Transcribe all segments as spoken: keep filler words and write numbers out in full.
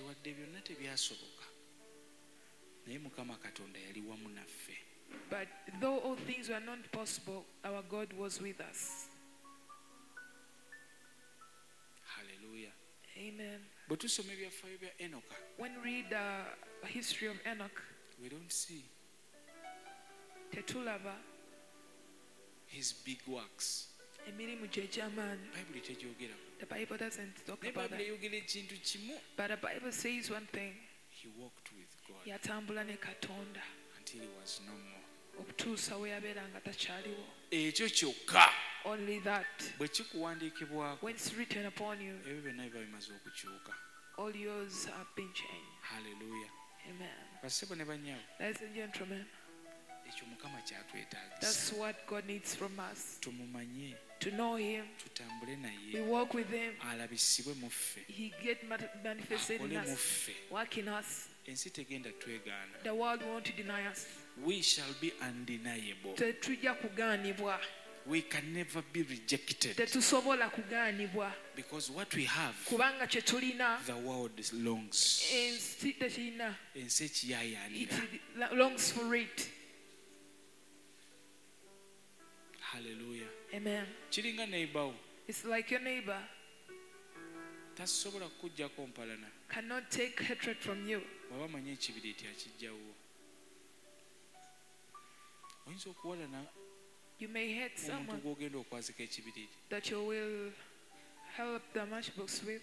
wadde byonna tebyasoboka naye Mukama Katonda yali wamu naffe. But though all things were not possible, our God was with us. Hallelujah. Amen. Bwe tusoma ebyafaayo bya Enoka, When we read the history of Enoch, we don't see tetulaba his big works. emirimu gye egy'amaanyi. Bayibuli tegyogerako. The Bible doesn't talk Naye about Bayibuli that. eyogera ekintu kimu. But the Bible says one thing. He walked with God Yatambula ne Katonda until he was no more. okutuusa we yabeera nga takyaliwo. Ekyo kyokka Only that. bwe kikuwandiikibwako When it's written upon you, ebyo byonna biba bimaze okukyuka. all yours have been changed. Hallelujah. Amen. Bassebo ne bannyaabo, Ladies and gentlemen, ekyo Mukama kyatwetaagisa. that's what God needs from us. Tumumanye, To know Him, tutambule we naye, walk with Him, alabisibwe mu ffe, He get mat- manifested in akole mu us, ffe. work in us. Ensi tegenda twegaana. The world won't deny us. We shall be undeniable. Tetujja kugaanibwa. We can never be rejected Tetusobola kugaanibwa. because what we have, Kubanga kye tulina, the world longs. ensi tekirina. Ensi It ekiyaayaanira. longs for it. Hallelujah. Amen. Kiringa neighbor wo, It's like your neighbor tasobola kukuggyako mpalana cannot take hatred from you. bw'aba manyi ekibiriiti akijjawo. Oyinza okuwalana You may hate omuntu someone gw'ogenda okwazika ekibiriiti. that you will help the matchbox with.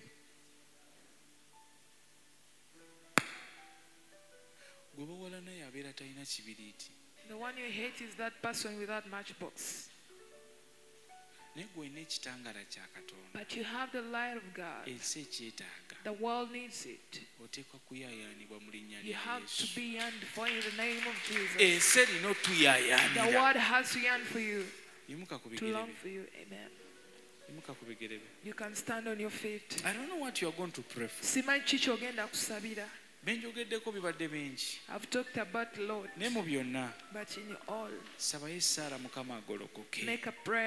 Gwe bawalana yabeera talina kibiriiti. The one you hate is that person without matchbox. Naye gwe olina ekitangaala kya Katonda. But you have the light of God. Ensi ekyetaaga. The world needs it. Oteekwa kuyaayaanibwa mu linnya You lya have to Yesu. be yearned for in the name of Jesus. Ensi erina The otuyaayaanira. world has to yearn for you, Yimuka ku to bigere long bye. for you. Amen. Yimuka ku bigere bye. You can stand on your feet. I don't know what you are going to pray for. Simanyi ki ky'ogenda kusabira. Benjogeddeko bibadde bingi. I've talked about the Lord, Naye mu byonna but in all, sabayo essaala Mukama agolokoke. make a prayer.